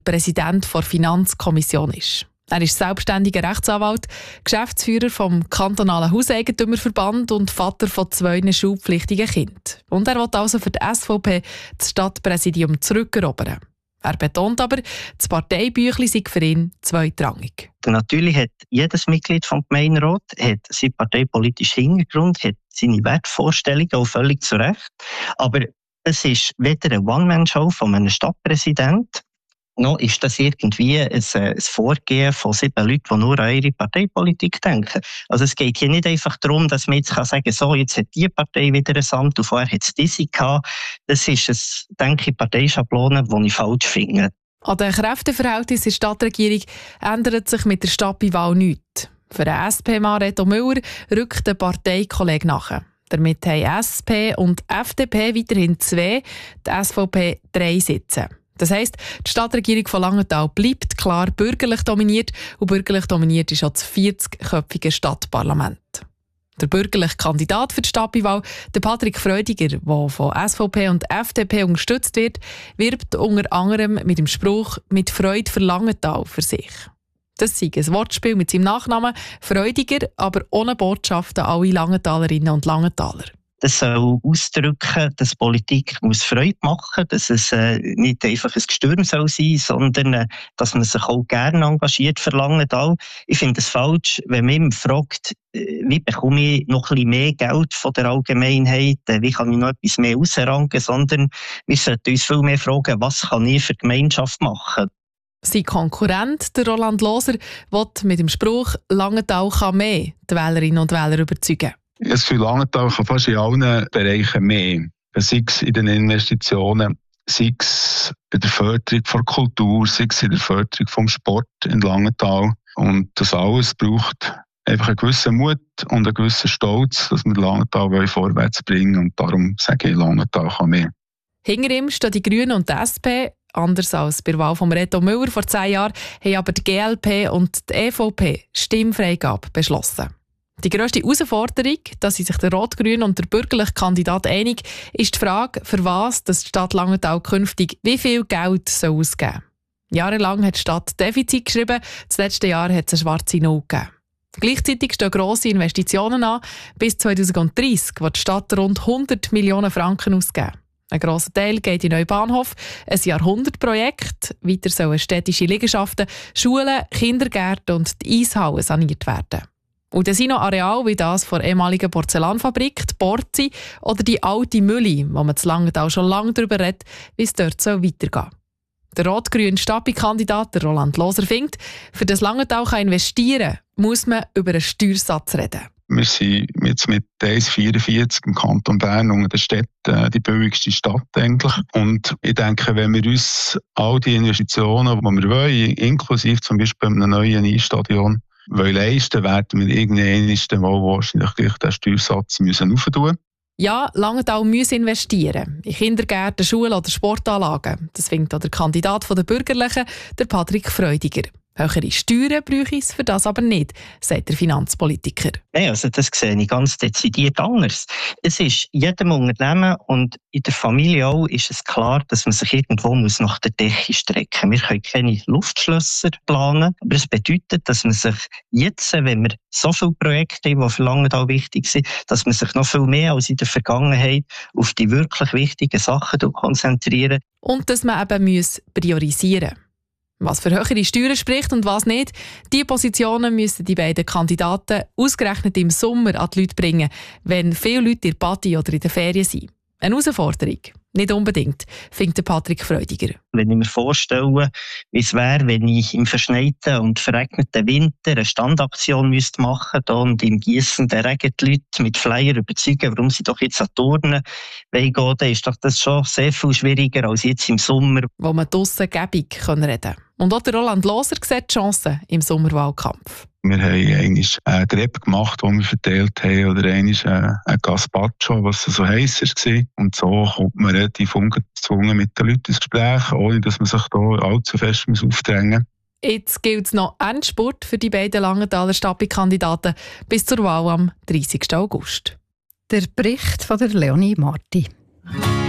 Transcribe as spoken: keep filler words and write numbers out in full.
Präsident der Finanzkommission ist. Er ist selbstständiger Rechtsanwalt, Geschäftsführer vom kantonalen Hauseigentümerverband und Vater von zwei schulpflichtigen Kindern. Und er will also für die S V P das Stadtpräsidium zurückerobern. Er betont aber, das Parteibüchlein sei für ihn zweitrangig. Natürlich hat jedes Mitglied vom Gemeinderat hat seinen parteipolitischen Hintergrund, hat seine Wertvorstellungen, auch völlig zu Recht. Aber es ist weder eine One-Man-Show von einem Stadtpräsidenten, noch ist das irgendwie ein, ein Vorgehen von sieben Leuten, die nur an ihre Parteipolitik denken. Also es geht hier nicht einfach darum, dass man jetzt sagen kann, so, jetzt hat die Partei wieder ein Amt und vorher hat es diese gehabt. Das ist, ein, denke ich, Parteischablone, die ich falsch finde. An den Kräfteverhältnissen in der Stadtregierung ändert sich mit der Stadtwahl nichts. Für den S P-Mann Reto Müller rückt der Parteikollege nach. Damit haben S P und F D P weiterhin zwei, die S V P drei Sitze. Das heisst, die Stadtregierung von Langenthal bleibt klar bürgerlich dominiert und bürgerlich dominiert ist auch das vierzigköpfige Stadtparlament. Der bürgerliche Kandidat für die Stadtwahl, der Patrick Freudiger, der von S V P und F D P unterstützt wird, wirbt unter anderem mit dem Spruch «Mit Freude für Langenthal» für sich. Das sei ein Wortspiel mit seinem Nachnamen Freudiger, aber ohne Botschaft an alle Langentalerinnen und Langenthaler. Das soll ausdrücken, dass Politik muss Freude machen, dass es äh, nicht einfach ein Gestürm soll sein, sondern äh, dass man sich auch gerne engagiert für Langenthal. Ich finde es falsch, wenn man immer fragt, äh, wie bekomme ich noch ein bisschen mehr Geld von der Allgemeinheit, äh, wie kann ich noch etwas mehr rausranken, sondern wir sollten uns viel mehr fragen, was kann ich für die Gemeinschaft machen. Sein Konkurrent, der Roland Loser, will mit dem Spruch «Langenthal kann mehr» die Wählerinnen und Wähler überzeugen. Das Gefühl, Langenthal kann fast in allen Bereichen mehr. Sei es in den Investitionen, sei es in der Förderung von Kultur, sei es in der Förderung vom Sport in Langenthal. Und das alles braucht einfach einen gewissen Mut und einen gewissen Stolz, dass wir Langenthal vorwärts bringen. Und darum sage ich, Langenthal kann mehr. Hinter ihm stehen die Grünen und die S P. Anders als bei der Wahl von Reto Müller vor zehn Jahren haben aber die G L P und die E V P Stimmfreigabe beschlossen. Die grösste Herausforderung, dass sich der Rot-Grün und der bürgerliche Kandidat einig, ist die Frage, für was die Stadt Langenthal künftig wie viel Geld soll ausgeben soll. Jahrelang hat die Stadt Defizit geschrieben, das letzte Jahr hat es eine schwarze Null gegeben. Gleichzeitig stehen grosse Investitionen an. Bis zwanzig dreissig wird die Stadt rund hundert Millionen Franken ausgeben. Ein grosser Teil geht in den neuen Bahnhof, ein Jahrhundertprojekt. Weiter sollen städtische Liegenschaften, Schulen, Kindergärten und die Eishallen saniert werden. Und dann sind noch Areale wie das von der ehemaligen Porzellanfabrik, die Porzi oder die alte Mühle, wo man zu Langenthal schon lange darüber redet, wie es dort weitergehen soll. Der rot-grüne Stadtkandidat Roland Loser findet, für das Langenthal investieren kann, muss man über einen Steuersatz reden. Wir sind jetzt mit eins Komma vierundvierzig im Kanton Bern unter den Städten die billigste Stadt eigentlich. Und ich denke, wenn wir uns all die Investitionen, die wir wollen, inklusive zum Beispiel einem neuen Eisstadion, wollen leisten, werden wir irgendwann mal wahrscheinlich den Steuersatz müssen aufentun. Ja, Langenthal muss investieren. In Kindergärten, Schulen oder Sportanlagen. Das findet auch der Kandidat der Bürgerlichen, der Patrick Freudiger. Höhere Steuern bräuchte es für das aber nicht, sagt der Finanzpolitiker. Nein, also das sehe ich ganz dezidiert anders. Es ist jedem Unternehmen und in der Familie auch ist es klar, dass man sich irgendwo muss nach der Decke strecken muss. Wir können keine Luftschlösser planen, aber es bedeutet, dass man sich jetzt, wenn wir so viele Projekte haben, die für Langenthal wichtig sind, dass man sich noch viel mehr als in der Vergangenheit auf die wirklich wichtigen Sachen konzentrieren. Und dass man eben muss priorisieren muss. Was für höhere Steuern spricht und was nicht, diese Positionen müssen die beiden Kandidaten ausgerechnet im Sommer an die Leute bringen, wenn viele Leute in der Party oder in der Ferien sind. Eine Herausforderung? Nicht unbedingt, findet Patrick Freudiger. Wenn ich mir vorstelle, wie es wäre, wenn ich im verschneiten und verregneten Winter eine Standaktion müsste machen müsste und im gießenden Regen die Leute mit Flyer überzeugen, warum sie doch jetzt an Turnen gehen wollen, dann ist doch das schon sehr viel schwieriger als jetzt im Sommer. Wo man draussen gäbig reden kann. Und auch der Roland Loser sieht die Chancen im Sommerwahlkampf. Wir haben einmal einen Crepe gemacht, den wir verteilt haben, oder einmal ein Gazpacho, was so heiss war. Und so kommt man relativ ungezwungen mit den Leuten ins Gespräch, ohne dass man sich da allzu fest aufdrängen muss. Jetzt gilt es noch Endspurt für die beiden Langenthaler Stadtkandidaten bis zur Wahl am dreißigsten August. Der Bericht von der Leonie Marti.